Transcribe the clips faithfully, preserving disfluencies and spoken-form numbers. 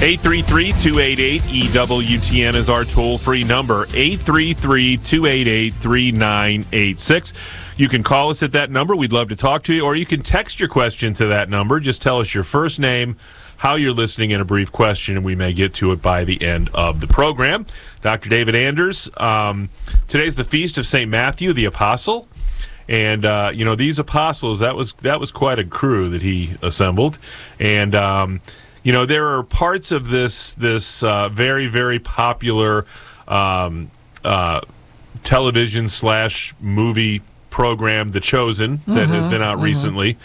eight three three, two eight eight, E W T N is our toll-free number, eight three three, two eight eight, three nine eight six. You can call us at that number. We'd love to talk to you, or you can text your question to that number. Just tell us your first name, how you're listening, and a brief question, and we may get to it by the end of the program. Doctor David Anders, um, today's the feast of Saint Matthew the Apostle. And, uh, you know, these apostles, that was that was quite a crew that he assembled. And, um, you know, there are parts of this this uh, very, very popular um, uh, television slash movie program, The Chosen, that mm-hmm, has been out mm-hmm. recently.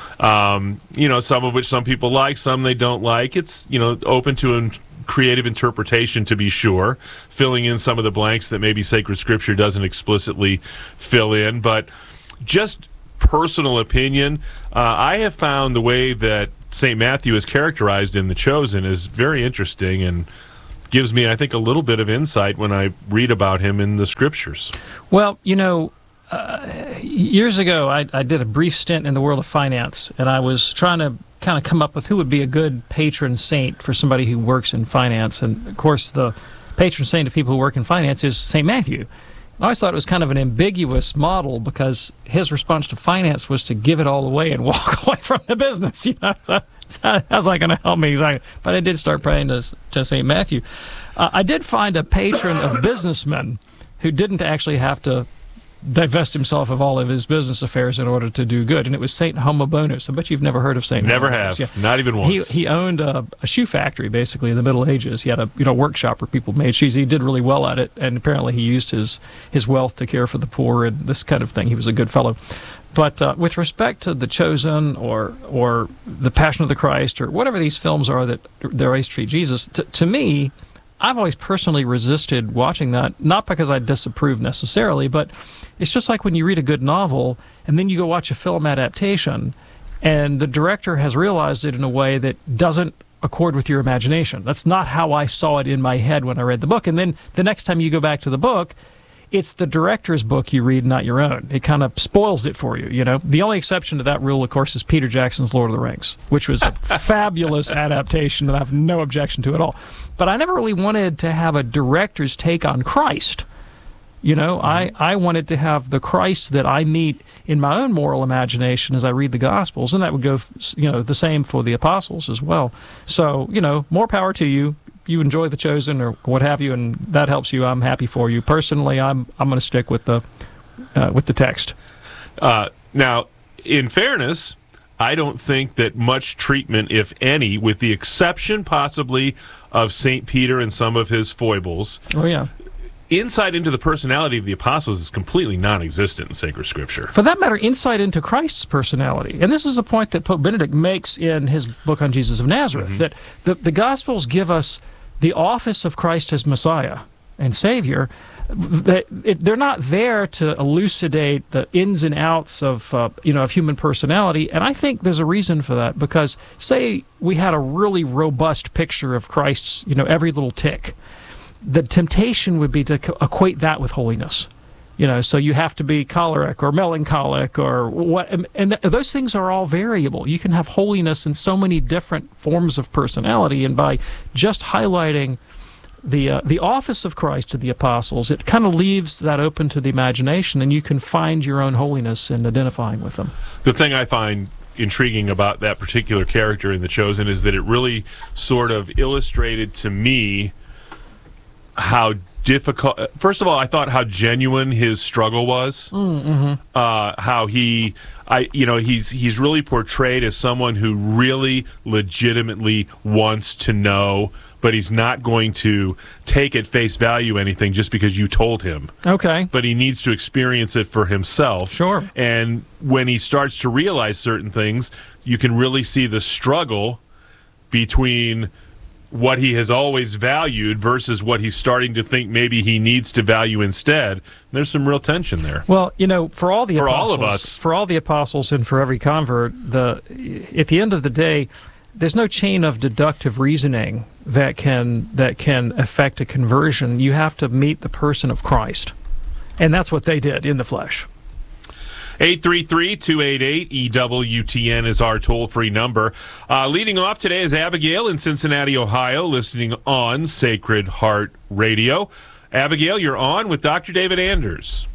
Um, you know, some of which some people like, some they don't like. It's, you know, open to in- creative interpretation, to be sure, filling in some of the blanks that maybe sacred scripture doesn't explicitly fill in. But just personal opinion, uh, I have found the way that Saint Matthew is characterized in The Chosen is very interesting and gives me, I think, a little bit of insight when I read about him in the scriptures. Well, you know, uh, years ago I, I did a brief stint in the world of finance, and I was trying to kind of come up with who would be a good patron saint for somebody who works in finance. And, of course, the patron saint of people who work in finance is Saint Matthew. I always thought it was kind of an ambiguous model because his response to finance was to give it all away and walk away from the business. You know, so, so how's that going to help me exactly? But I did start praying to, to Saint Matthew. Uh, I did find a patron of businessmen who didn't actually have to divest himself of all of his business affairs in order to do good, and it was Saint Homobonus. I bet you've never heard of Saint Never Homobonus. have, yeah. Not even once. He, he owned a, a shoe factory, basically, in the Middle Ages. He had a you know workshop where people made shoes. He did really well at it, and apparently he used his, his wealth to care for the poor and this kind of thing. He was a good fellow. But uh, with respect to The Chosen or or The Passion of the Christ or whatever these films are that they always treat Jesus, t- to me, I've always personally resisted watching that, not because I disapprove necessarily, but it's just like when you read a good novel and then you go watch a film adaptation and the director has realized it in a way that doesn't accord with your imagination. That's not how I saw it in my head when I read the book. And then the next time you go back to the book, it's the director's book you read, not your own. It kind of spoils it for you, you know. The only exception to that rule, of course, is Peter Jackson's Lord of the Rings, which was a fabulous adaptation that I have no objection to at all. But I never really wanted to have a director's take on Christ. You know, mm-hmm. I, I wanted to have the Christ that I meet in my own moral imagination as I read the Gospels, and that would go, you know, the same for the apostles as well. So, you know, more power to you. You enjoy The Chosen or what have you, and that helps you. I'm happy for you. Personally, I'm I'm going to stick with the uh, with the text. Uh, now, in fairness, I don't think that much treatment, if any, with the exception possibly of Saint Peter and some of his foibles. Oh yeah. Insight into the personality of the apostles is completely non-existent in sacred scripture. For that matter, insight into Christ's personality. And this is a point that Pope Benedict makes in his book on Jesus of Nazareth, mm-hmm. that the, the Gospels give us the office of Christ as Messiah and Savior. They, it, they're not there to elucidate the ins and outs of uh, you know of human personality, and I think there's a reason for that. Because say we had a really robust picture of Christ's you know every little tick, the temptation would be to co- equate that with holiness. You know, so you have to be choleric or melancholic or what, and, and th- those things are all variable. You can have holiness in so many different forms of personality, and by just highlighting the uh, the office of Christ to the apostles, it kind of leaves that open to the imagination, and you can find your own holiness in identifying with them. The thing I find intriguing about that particular character in The Chosen is that it really sort of illustrated to me how difficult. First of all, I thought how genuine his struggle was. Mm-hmm. Uh, how he, I, you know, he's he's really portrayed as someone who really legitimately wants to know, but he's not going to take at face value anything just because you told him. Okay. But he needs to experience it for himself. Sure. And when he starts to realize certain things, you can really see the struggle between what he has always valued versus what he's starting to think maybe he needs to value instead. There's some real tension there. Well, you know, for all the for apostles, all of us, for all the apostles, and for every convert, the at the end of the day, there's no chain of deductive reasoning that can that can affect a conversion. You have to meet the person of Christ, and that's what they did in the flesh. eight three three, two eight eight, E W T N is our toll-free number. Uh, leading off today is Abigail in Cincinnati, Ohio, listening on Sacred Heart Radio. Abigail, you're on with Doctor David Anders.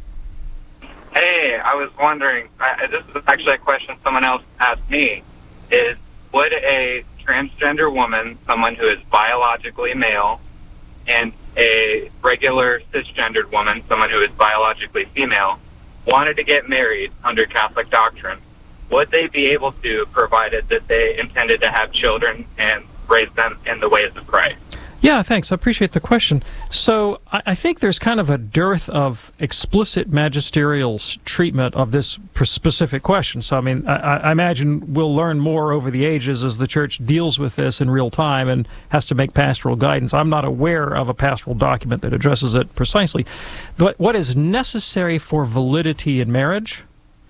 Hey, I was wondering, I, this is actually a question someone else asked me, is would a transgender woman, someone who is biologically male, and a regular cisgendered woman, someone who is biologically female, wanted to get married under Catholic doctrine, would they be able to, provided that they intended to have children and raise them in the ways of Christ? Yeah, thanks. I appreciate the question. So I, I think there's kind of a dearth of explicit magisterial s- treatment of this pr- specific question. So, I mean, I, I imagine we'll learn more over the ages as the Church deals with this in real time and has to make pastoral guidance. I'm not aware of a pastoral document that addresses it precisely. But what is necessary for validity in marriage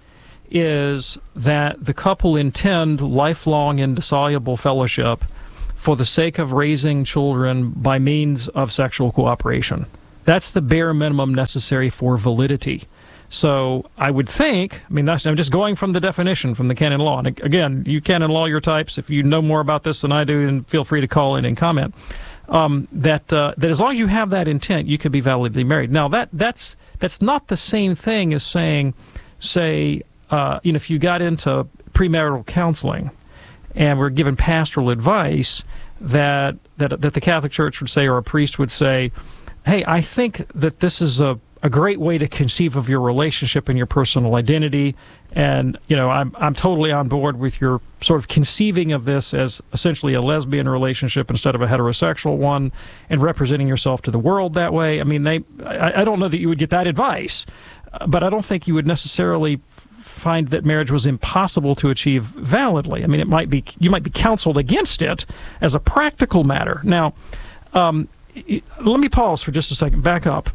is that the couple intend lifelong indissoluble fellowship for the sake of raising children by means of sexual cooperation. That's the bare minimum necessary for validity. So I would think, I mean, that's, I'm just going from the definition, from the canon law. And again, you canon law your types. If you know more about this than I do, then feel free to call in and comment. Um, that uh, that as long as you have that intent, you could be validly married. Now, that that's that's not the same thing as saying, say, uh, you know, if you got into premarital counseling and were given pastoral advice, that, that that the Catholic Church would say, or a priest would say, hey, I think that this is a, a great way to conceive of your relationship and your personal identity, and, you know, I'm I'm totally on board with your sort of conceiving of this as essentially a lesbian relationship instead of a heterosexual one, and representing yourself to the world that way. I mean, they I, I don't know that you would get that advice, but I don't think you would necessarily find that marriage was impossible to achieve validly. I mean, it might be, you might be counseled against it as a practical matter. Now, um, let me pause for just a second, back up.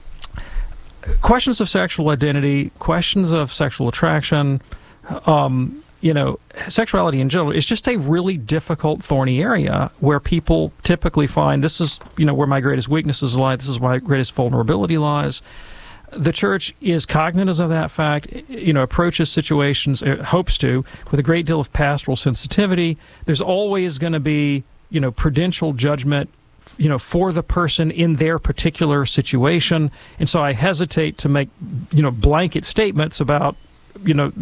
Questions of sexual identity, questions of sexual attraction, um, you know, sexuality in general is just a really difficult, thorny area where people typically find this is, you know, where my greatest weaknesses lie, this is where my greatest vulnerability lies. The Church is cognizant of that fact, you know, approaches situations, it hopes to, with a great deal of pastoral sensitivity. There's always going to be, you know, prudential judgment, you know, for the person in their particular situation. And so I hesitate to make, you know, blanket statements about, you know,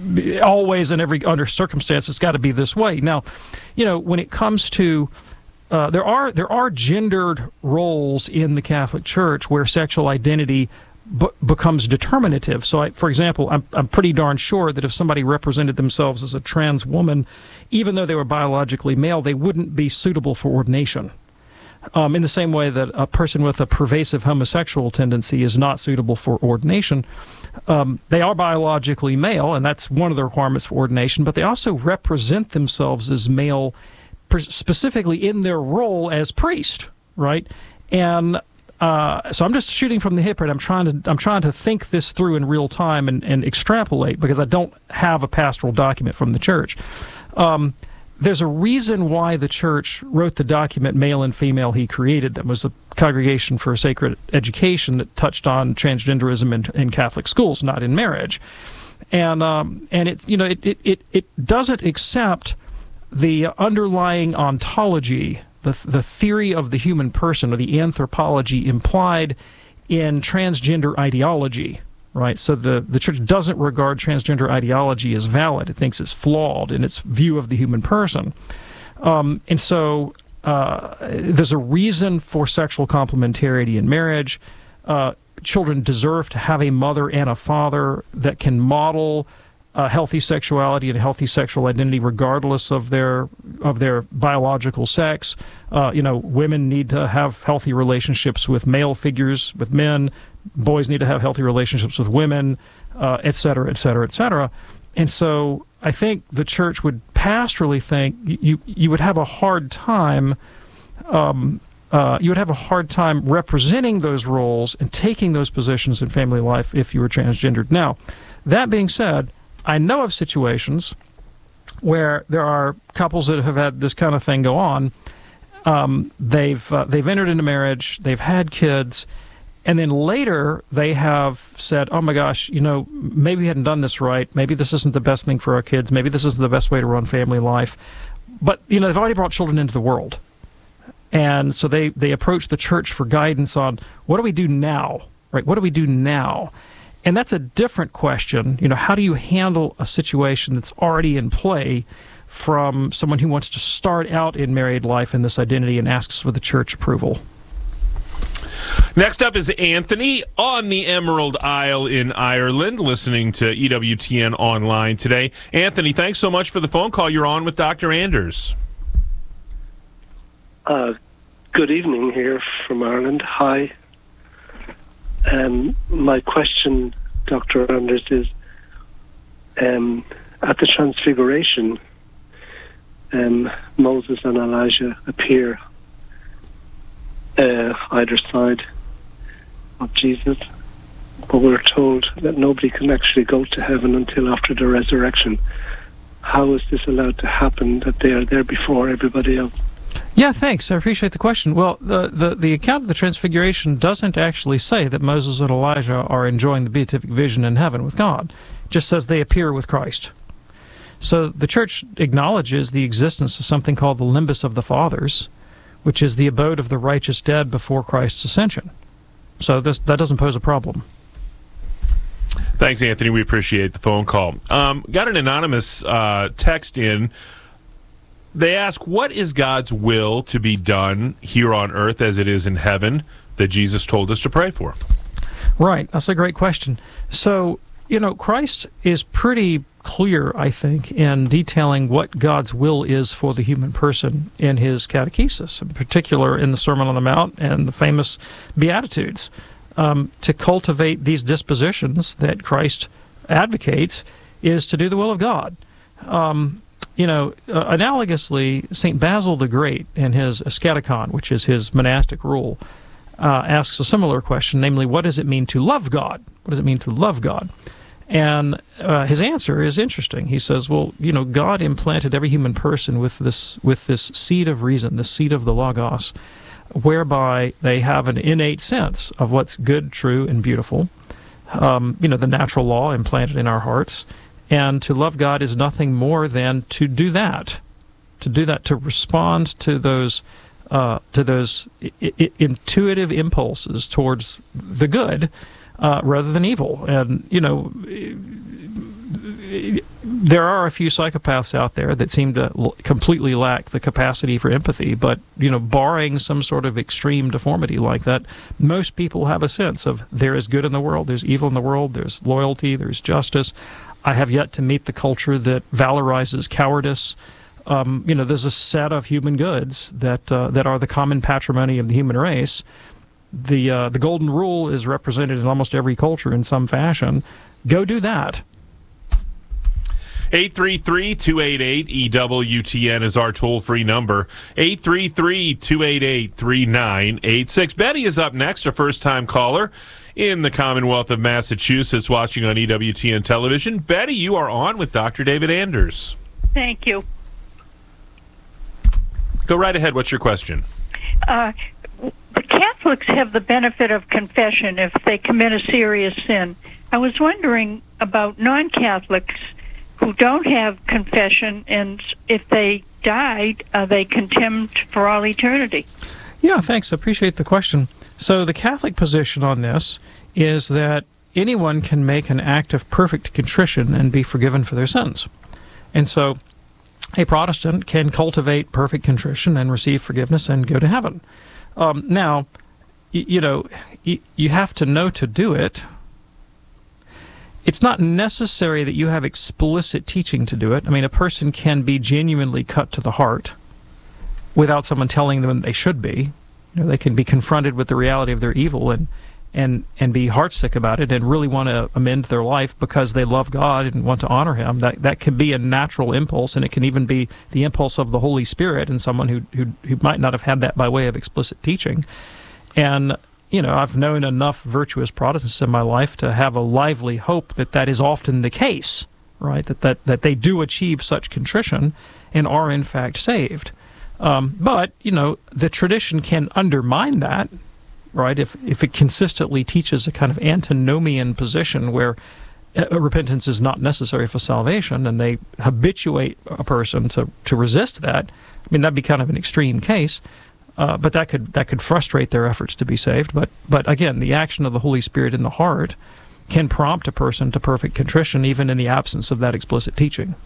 always and every under circumstance it's got to be this way. Now, you know, when it comes to uh, there are there are gendered roles in the Catholic Church where sexual identity b- becomes determinative. So, I, for example, I'm I'm pretty darn sure that if somebody represented themselves as a trans woman, even though they were biologically male, they wouldn't be suitable for ordination. Um, in the same way that a person with a pervasive homosexual tendency is not suitable for ordination, um, they are biologically male, and that's one of the requirements for ordination, but they also represent themselves as male per- specifically in their role as priest, right? And uh, so I'm just shooting from the hip right. I'm trying to I'm trying to think this through in real time and, and extrapolate, because I don't have a pastoral document from the Church. Um, There's a reason why the Church wrote the document Male and Female He Created Them. It was a Congregation for Sacred Education that touched on transgenderism in, in Catholic schools, not in marriage. And um, and it you know it, it, it, it doesn't accept the underlying ontology, the the theory of the human person, or the anthropology implied in transgender ideology. Right, so the, the Church doesn't regard transgender ideology as valid. It thinks it's flawed in its view of the human person. Um, and so uh, there's a reason for sexual complementarity in marriage. Uh, children deserve to have a mother and a father that can model uh, healthy sexuality and healthy sexual identity regardless of their of their biological sex. Uh, you know, women need to have healthy relationships with male figures, with men. Boys need to have healthy relationships with women, uh, et cetera, et cetera, et cetera. And so I think the Church would pastorally think you you would have a hard time um, uh, you would have a hard time representing those roles and taking those positions in family life if you were transgendered. Now, that being said, I know of situations where there are couples that have had this kind of thing go on. Um, they've uh, they've entered into marriage, they've had kids, And then later, they have said, oh my gosh, you know, maybe we hadn't done this right. Maybe this isn't the best thing for our kids. Maybe this isn't the best way to run family life. But, you know, they've already brought children into the world. And so they, they approach the church for guidance on, what do we do now? Right? What do we do now? And that's a different question. You know, how do you handle a situation that's already in play from someone who wants to start out in married life in this identity and asks for the church approval? Next up is Anthony on the Emerald Isle in Ireland, listening to E W T N online today. Anthony, thanks so much for the phone call. You're on with Doctor Anders. Uh, good evening here from Ireland. Hi. Um, my question, Doctor Anders, is um, at the Transfiguration, um, Moses and Elijah appear uh, either side of Jesus, but we're told that nobody can actually go to heaven until after the resurrection. How is this allowed to happen, that they are there before everybody else? Yeah, thanks. I appreciate the question. Well, the, the, the account of the Transfiguration doesn't actually say that Moses and Elijah are enjoying the beatific vision in heaven with God. It just says they appear with Christ. So the church acknowledges the existence of something called the limbus of the fathers, which is the abode of the righteous dead before Christ's ascension. So this, that doesn't pose a problem. Thanks, Anthony. We appreciate the phone call. Um, got an anonymous uh, text in. They ask, what is God's will to be done here on earth as it is in heaven that Jesus told us to pray for? Right. That's a great question. So, you know, Christ is pretty clear, I think, in detailing what God's will is for the human person in his catechesis, in particular in the Sermon on the Mount and the famous Beatitudes, um, to cultivate these dispositions that Christ advocates is to do the will of God. Um, you know, uh, analogously, Saint Basil the Great in his Asceticon, which is his monastic rule, uh, asks a similar question, namely, what does it mean to love God? What does it mean to love God? And uh, his answer is interesting. He says, well, you know, God implanted every human person with this with this seed of reason, the seed of the Logos, whereby they have an innate sense of what's good, true, and beautiful. Um, you know, the natural law implanted in our hearts. And to love God is nothing more than to do that, to do that, to respond to those uh, to those I- I- intuitive impulses towards the good, Uh, rather than evil. And, you know, there are a few psychopaths out there that seem to l- completely lack the capacity for empathy, but, you know, barring some sort of extreme deformity like that, most people have a sense of there is good in the world, there's evil in the world, there's loyalty, there's justice. I have yet to meet the culture that valorizes cowardice. Um, you know, there's a set of human goods that uh, that are the common patrimony of the human race. The uh, the golden rule is represented in almost every culture in some fashion. Go do that. eight three three, two eight eight, E W T N is our toll-free number. eight three three, two eight eight, three nine eight six. Betty is up next, a first-time caller in the Commonwealth of Massachusetts, watching on E W T N television. Betty, you are on with Doctor David Anders. Thank you. Go right ahead. What's your question? Uh, the Catholics have the benefit of confession if they commit a serious sin. I was wondering about non-Catholics who don't have confession, and if they died, are they condemned for all eternity? Yeah, thanks. I appreciate the question. So the Catholic position on this is that anyone can make an act of perfect contrition and be forgiven for their sins. And so a Protestant can cultivate perfect contrition and receive forgiveness and go to heaven. Um, now, y- you know, y- you have to know to do it. It's not necessary that you have explicit teaching to do it. I mean, a person can be genuinely cut to the heart without someone telling them they should be. You know, they can be confronted with the reality of their evil and and and be heartsick about it and really want to amend their life because they love God and want to honor Him. That that can be a natural impulse, and it can even be the impulse of the Holy Spirit in someone who who who might not have had that by way of explicit teaching. And you know, I've known enough virtuous Protestants in my life to have a lively hope that that is often the case, right? That that that they do achieve such contrition and are in fact saved. Um, but you know, the tradition can undermine that. right? If if it consistently teaches a kind of antinomian position where uh, repentance is not necessary for salvation, and they habituate a person to, to resist that, I mean, that'd be kind of an extreme case, uh, but that could that could frustrate their efforts to be saved. But but again, the action of the Holy Spirit in the heart can prompt a person to perfect contrition, even in the absence of that explicit teaching.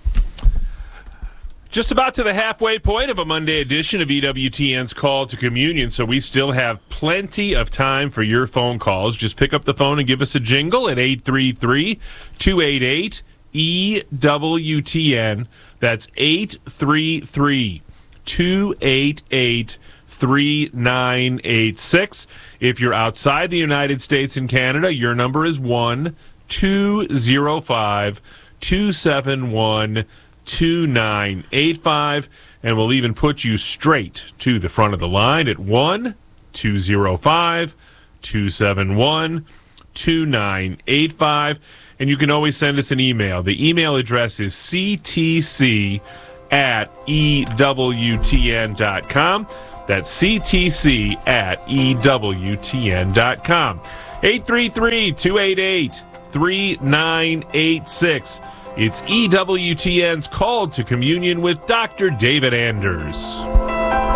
Just about to the halfway point of a Monday edition of E W T N's Call to Communion, so we still have plenty of time for your phone calls. Just pick up the phone and give us a jingle at eight three three, two eight eight, E W T N. That's eight three three, two eight eight, three nine eight six. If you're outside the United States and Canada, your number is one two zero five, two seven one, two nine eight five, and we'll even put you straight to the front of the line at one two zero five, two seven one, two nine eight five, and you can always send us an email. The email address is c t c at e w t n dot com. That's c t c at e w t n dot com. eight three three, two eight eight, three nine eight six. It's E W T N's Call to Communion with Doctor David Anders.